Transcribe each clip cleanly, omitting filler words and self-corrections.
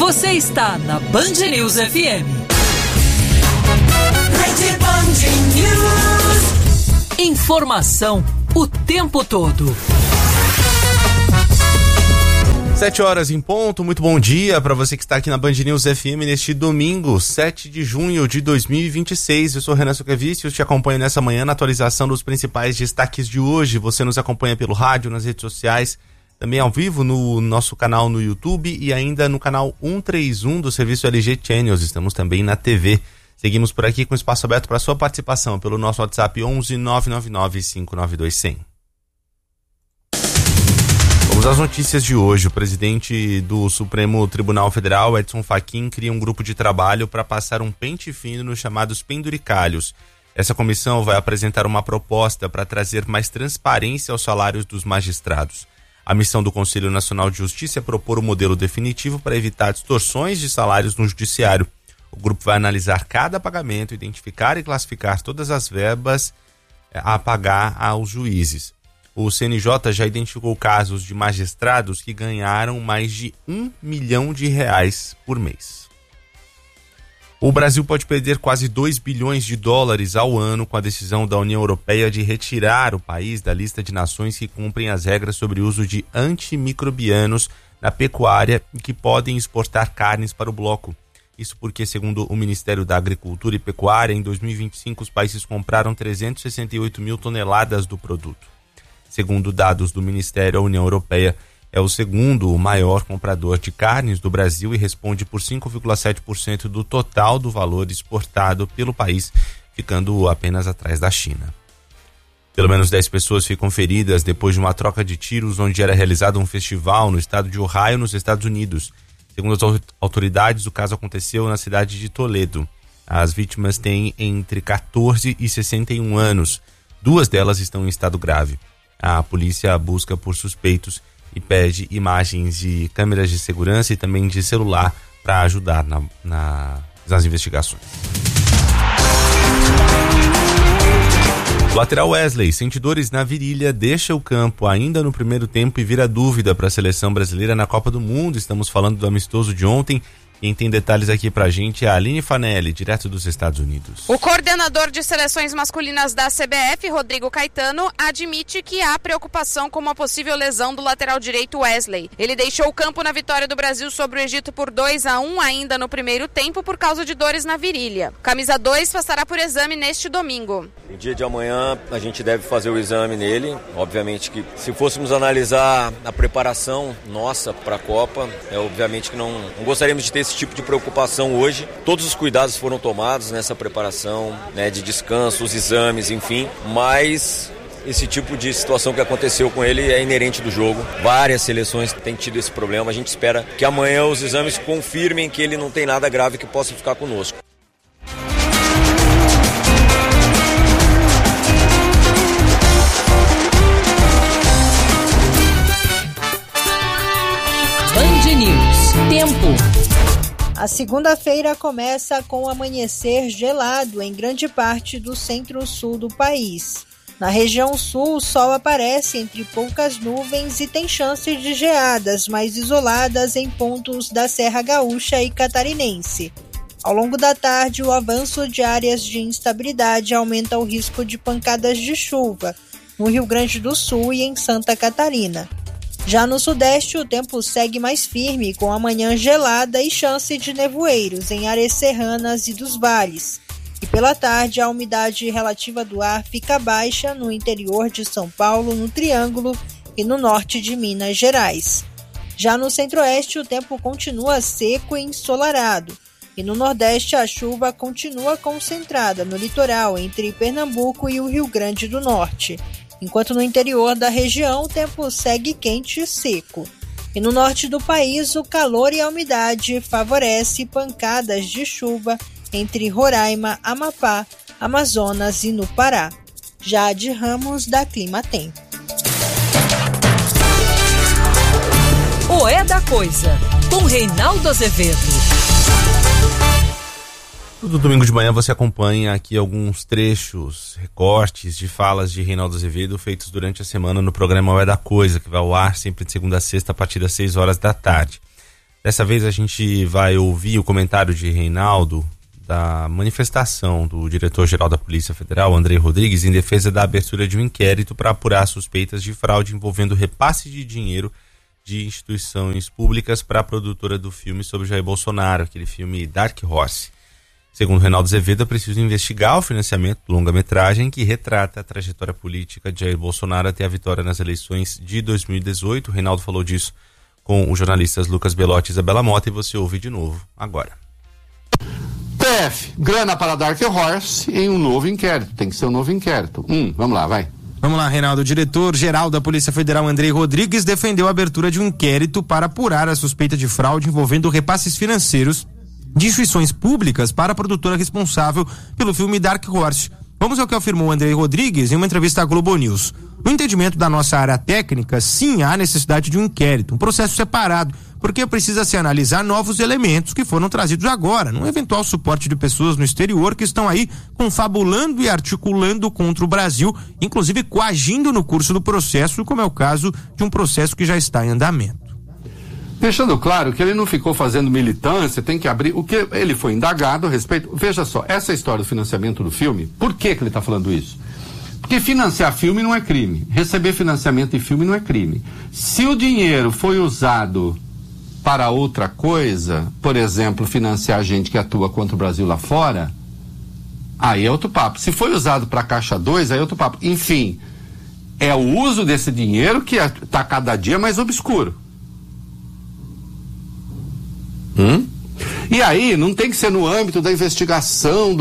Você está na Band News FM. Rede Band News. Informação o tempo todo. 7h em ponto, muito bom dia para você que está aqui na Band News FM neste domingo, 7 de junho de 2026. Eu sou Renan Sucavicius, te acompanho nessa manhã na atualização dos principais destaques de hoje. Você nos acompanha pelo rádio, nas redes sociais, também ao vivo no nosso canal no YouTube e ainda no canal 131 do serviço LG Channels. Estamos também na TV. Seguimos por aqui com espaço aberto para sua participação pelo nosso WhatsApp 11 999 592 100. Vamos às notícias de hoje. O presidente do Supremo Tribunal Federal, Edson Fachin, cria um grupo de trabalho para passar um pente fino nos chamados penduricalhos. Essa comissão vai apresentar uma proposta para trazer mais transparência aos salários dos magistrados. A missão do Conselho Nacional de Justiça é propor o modelo definitivo para evitar distorções de salários no judiciário. O grupo vai analisar cada pagamento, identificar e classificar todas as verbas a pagar aos juízes. O CNJ já identificou casos de magistrados que ganharam mais de R$1 milhão por mês. O Brasil pode perder quase 2 bilhões de dólares ao ano com a decisão da União Europeia de retirar o país da lista de nações que cumprem as regras sobre o uso de antimicrobianos na pecuária e que podem exportar carnes para o bloco. Isso porque, segundo o Ministério da Agricultura e Pecuária, em 2025 os países compraram 368 mil toneladas do produto. Segundo dados do Ministério, a União Europeia é o segundo maior comprador de carnes do Brasil e responde por 5,7% do total do valor exportado pelo país, ficando apenas atrás da China. Pelo menos 10 pessoas ficam feridas depois de uma troca de tiros onde era realizado um festival no estado de Ohio, nos Estados Unidos. Segundo as autoridades, o caso aconteceu na cidade de Toledo. As vítimas têm entre 14 e 61 anos. 2 delas estão em estado grave. A polícia busca por suspeitos e pede imagens de câmeras de segurança e também de celular para ajudar nas investigações. O lateral Wesley sente dores na virilha, deixa o campo ainda no primeiro tempo e vira dúvida para a seleção brasileira na Copa do Mundo. Estamos falando do amistoso de ontem. Quem tem detalhes aqui pra gente é a Aline Fanelli, direto dos Estados Unidos. O coordenador de seleções masculinas da CBF, Rodrigo Caetano, admite que há preocupação com uma possível lesão do lateral direito Wesley. Ele deixou o campo na vitória do Brasil sobre o Egito por 2-1 ainda no primeiro tempo por causa de dores na virilha. Camisa 2 passará por exame neste domingo. No dia de amanhã a gente deve fazer o exame nele. Obviamente que se fôssemos analisar a preparação nossa para a Copa, obviamente que não gostaríamos de ter esse tipo de preocupação hoje. Todos os cuidados foram tomados nessa preparação, de descanso, os exames, enfim, mas esse tipo de situação que aconteceu com ele é inerente do jogo. Várias seleções têm tido esse problema. A gente espera que amanhã os exames confirmem que ele não tem nada grave que possa ficar conosco. Band News. Tempo. A segunda-feira começa com amanhecer gelado em grande parte do centro-sul do país. Na região sul, o sol aparece entre poucas nuvens e tem chance de geadas mais isoladas em pontos da Serra Gaúcha e Catarinense. Ao longo da tarde, o avanço de áreas de instabilidade aumenta o risco de pancadas de chuva no Rio Grande do Sul e em Santa Catarina. Já no sudeste, o tempo segue mais firme, com a manhã gelada e chance de nevoeiros em áreas serranas e dos vales. E pela tarde, a umidade relativa do ar fica baixa no interior de São Paulo, no Triângulo e no norte de Minas Gerais. Já no centro-oeste, o tempo continua seco e ensolarado. E no nordeste, a chuva continua concentrada no litoral, entre Pernambuco e o Rio Grande do Norte. Enquanto no interior da região o tempo segue quente e seco. E no norte do país, o calor e a umidade favorecem pancadas de chuva entre Roraima, Amapá, Amazonas e no Pará. Jade Ramos, da Climatempo. O É da Coisa, com Reinaldo Azevedo. Todo domingo de manhã você acompanha aqui alguns trechos, recortes de falas de Reinaldo Azevedo feitos durante a semana no programa O É da Coisa, que vai ao ar sempre de segunda a sexta a partir das 6 horas da tarde. Dessa vez a gente vai ouvir o comentário de Reinaldo da manifestação do diretor-geral da Polícia Federal, Andrei Rodrigues, em defesa da abertura de um inquérito para apurar suspeitas de fraude envolvendo repasse de dinheiro de instituições públicas para a produtora do filme sobre Jair Bolsonaro, aquele filme Dark Horse. Segundo Reinaldo Azevedo, é preciso investigar o financiamento do longa-metragem que retrata a trajetória política de Jair Bolsonaro até a vitória nas eleições de 2018. O Reinaldo falou disso com os jornalistas Lucas Belotti e Isabela Mota, e você ouve de novo agora. PF, grana para Dark Horse em um novo inquérito. Tem que ser um novo inquérito. Vamos lá, vai. Vamos lá, Reinaldo. O diretor-geral da Polícia Federal, Andrei Rodrigues, defendeu a abertura de um inquérito para apurar a suspeita de fraude envolvendo repasses financeiros de instituições públicas para a produtora responsável pelo filme Dark Horse. Vamos ao que afirmou Andrei Rodrigues em uma entrevista à Globo News. No entendimento da nossa área técnica, sim, há necessidade de um inquérito, um processo separado, porque precisa se analisar novos elementos que foram trazidos agora, num eventual suporte de pessoas no exterior que estão aí confabulando e articulando contra o Brasil, inclusive coagindo no curso do processo, como é o caso de um processo que já está em andamento. Deixando claro que ele não ficou fazendo militância, tem que abrir o que ele foi indagado a respeito. Veja só, essa história do financiamento do filme, por que ele está falando isso? Porque financiar filme não é crime, receber financiamento de filme não é crime. Se o dinheiro foi usado para outra coisa, por exemplo, financiar gente que atua contra o Brasil lá fora, aí é outro papo. Se foi usado para Caixa 2, aí é outro papo. Enfim, é o uso desse dinheiro que está cada dia mais obscuro. E aí não tem que ser no âmbito da investigação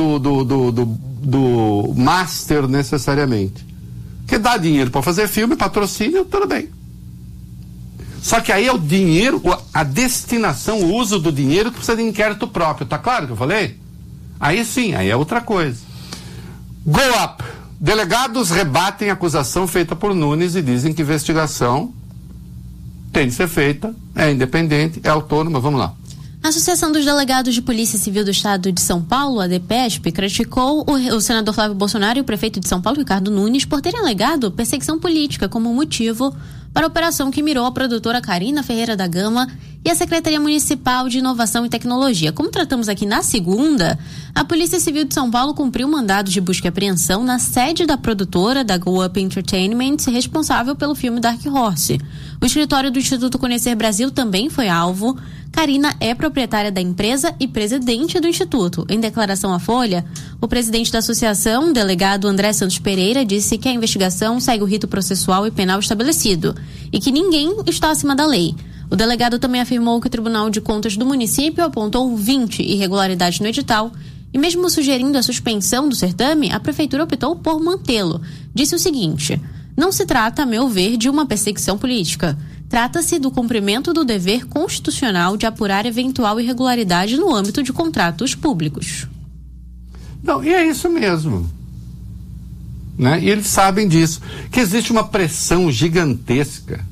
do master necessariamente. Porque dá dinheiro para fazer filme, patrocínio, tudo bem. Só que aí é o dinheiro, a destinação, o uso do dinheiro que precisa de inquérito próprio. Tá claro que eu falei? Aí sim, aí é outra coisa. Go up. Delegados rebatem a acusação feita por Nunes e dizem que a investigação tem de ser feita, é independente, é autônoma. Vamos lá. A Associação dos Delegados de Polícia Civil do Estado de São Paulo, a ADPESP, criticou o senador Flávio Bolsonaro e o prefeito de São Paulo, Ricardo Nunes, por terem alegado perseguição política como motivo para a operação que mirou a produtora Carina Ferreira da Gama e a Secretaria Municipal de Inovação e Tecnologia. Como tratamos aqui na segunda, a Polícia Civil de São Paulo cumpriu mandado de busca e apreensão na sede da produtora, da Go Up Entertainment, responsável pelo filme Dark Horse. O escritório do Instituto Conhecer Brasil também foi alvo. Carina é proprietária da empresa e presidente do Instituto. Em declaração à Folha, o presidente da associação, delegado André Santos Pereira, disse que a investigação segue o rito processual e penal estabelecido e que ninguém está acima da lei. O delegado também afirmou que o Tribunal de Contas do município apontou 20 irregularidades no edital e, mesmo sugerindo a suspensão do certame, a prefeitura optou por mantê-lo. Disse o seguinte: não se trata, a meu ver, de uma perseguição política. Trata-se do cumprimento do dever constitucional de apurar eventual irregularidade no âmbito de contratos públicos. Não, e é isso mesmo. Né? E eles sabem disso. Que existe uma pressão gigantesca.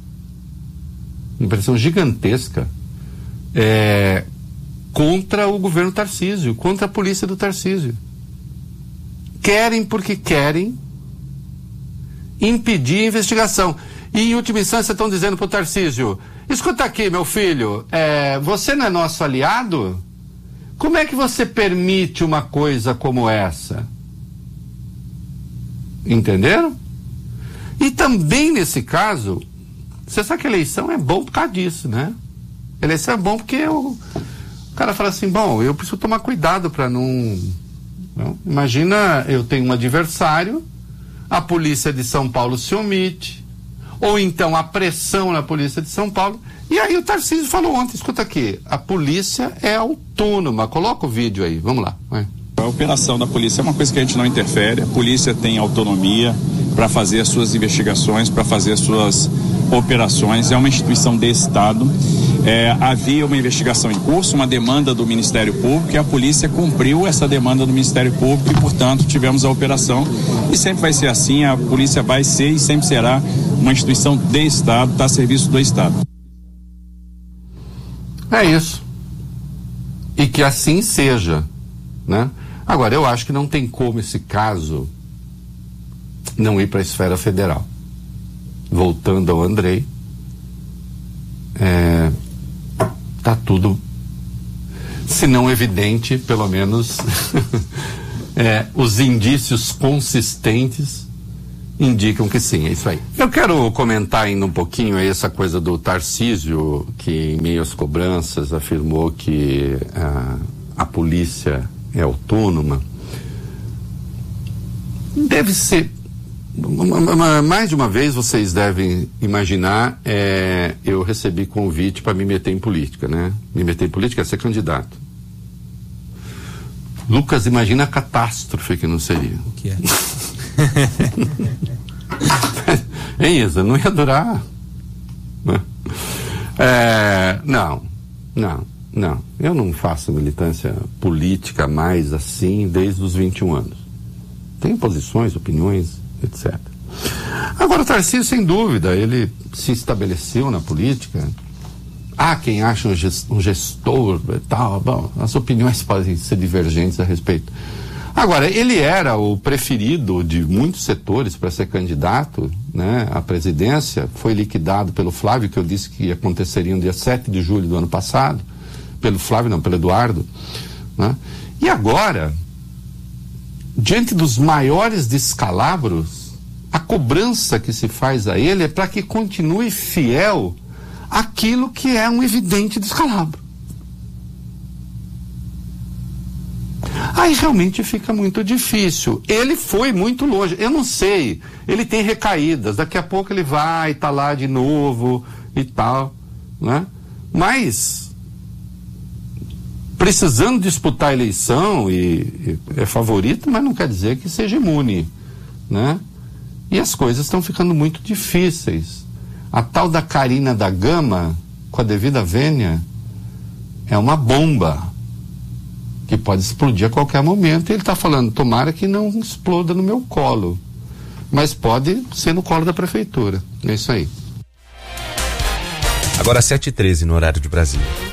Contra o governo Tarcísio, contra a polícia do Tarcísio. Querem porque querem impedir a investigação. E em última instância estão dizendo para o Tarcísio: escuta aqui, meu filho, você não é nosso aliado? Como é que você permite uma coisa como essa? Entenderam? E também nesse caso, você sabe que a eleição é bom por causa disso, né? A eleição é bom porque o cara fala assim: bom, eu preciso tomar cuidado para não... Imagina, eu tenho um adversário, a polícia de São Paulo se omite, ou então a pressão na polícia de São Paulo. E aí o Tarcísio falou ontem: escuta aqui, a polícia é autônoma. Coloca o vídeo aí, vamos lá. Vai. A operação da polícia é uma coisa que a gente não interfere. A polícia tem autonomia para fazer as suas investigações, para fazer as suas operações. É uma instituição de Estado. Havia uma investigação em curso, uma demanda do Ministério Público, e a polícia cumpriu essa demanda do Ministério Público e, portanto, tivemos a operação. E sempre vai ser assim, a polícia vai ser e sempre será uma instituição de Estado, está a serviço do Estado. É isso. E que assim seja, né? Agora, eu acho que não tem como esse caso não ir para a esfera federal. Voltando ao Andrei, Tá tudo, se não evidente, pelo menos os indícios consistentes indicam que sim, é isso aí. Eu quero comentar ainda um pouquinho aí essa coisa do Tarcísio, que em meio às cobranças afirmou que a polícia é autônoma. Deve ser, mais de uma vez vocês devem imaginar, eu recebi convite para me meter em política, né? Me meter em política é ser candidato. Lucas, imagina a catástrofe que não seria. O que é? Hein, Isa? Não ia durar. Não. Eu não faço militância política mais assim desde os 21 anos. Tenho posições, opiniões, etc. Agora, o Tarcísio, sem dúvida, ele se estabeleceu na política. Há quem acha um gestor e tal. Bom, as opiniões podem ser divergentes a respeito. Agora, ele era o preferido de muitos setores para ser candidato, né, à presidência. Foi liquidado pelo Flávio, que eu disse que aconteceria no dia 7 de julho do ano passado. Pelo Flávio, não, pelo Eduardo. Né? E agora, diante dos maiores descalabros, a cobrança que se faz a ele é para que continue fiel àquilo que é um evidente descalabro. Aí realmente fica muito difícil. Ele foi muito longe. Eu não sei, ele tem recaídas. Daqui a pouco ele vai estar lá de novo e tal, né? Mas precisando disputar a eleição e é favorito, mas não quer dizer que seja imune, né? E as coisas estão ficando muito difíceis. A tal da Carina da Gama, com a devida vênia, é uma bomba que pode explodir a qualquer momento. E ele está falando, tomara que não exploda no meu colo, mas pode ser no colo da prefeitura. É isso aí. Agora 7h13 no horário de Brasília.